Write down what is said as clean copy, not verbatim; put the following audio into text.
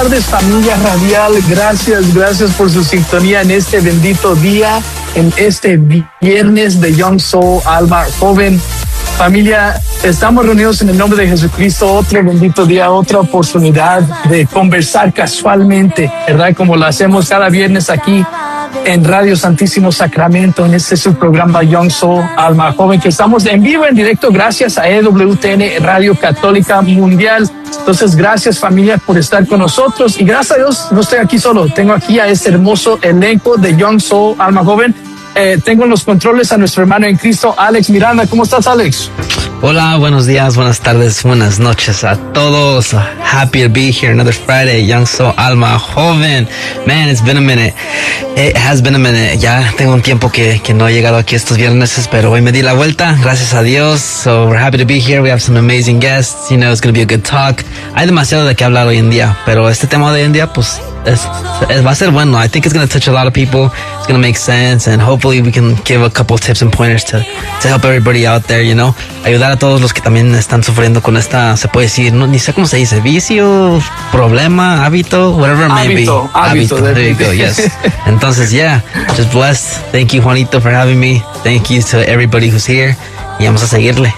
tardes, familia radial. Gracias por su sintonía en este bendito día, en este viernes de Young Soul, Alma Joven. Familia, estamos reunidos en el nombre de Jesucristo, otro bendito día, otra oportunidad de conversar casualmente, ¿verdad? Como lo hacemos cada viernes aquí en Radio Santísimo Sacramento, en este su programa Young Soul, Alma Joven, que estamos en vivo, en directo, gracias a EWTN Radio Católica Mundial. Entonces, gracias familia por estar con nosotros y gracias a Dios no estoy aquí solo, tengo aquí a este hermoso elenco de Young Soul, Alma Joven. Tengo en los controles a nuestro hermano en Cristo, Alex Miranda. ¿Cómo estás, Alex? Hola, buenos días, buenas tardes, buenas noches a todos. Happy to be here another Friday, Young Soul, Alma Joven. Man, it's been a minute. It has been a minute. Ya tengo un tiempo que no he llegado aquí estos viernes, pero hoy me di la vuelta, gracias a Dios. So we're happy to be here. We have some amazing guests. You know, it's going to be a good talk. Hay demasiado de qué hablar hoy en día, pero este tema de hoy en día, pues, va a ser bueno. I think it's going to touch a lot of people. It's going to make sense, and hopefully we can give a couple of tips and pointers to help everybody out there, you know. Ayudar a todos los que también están sufriendo con esta, se puede decir, no, ni sé cómo se dice, vicio, problema, hábito, whatever it may be. Hábito, there you go, yes. Entonces, yeah, just blessed. Thank you, Juanito, for having me. Thank you to everybody who's here. Y vamos a seguirle.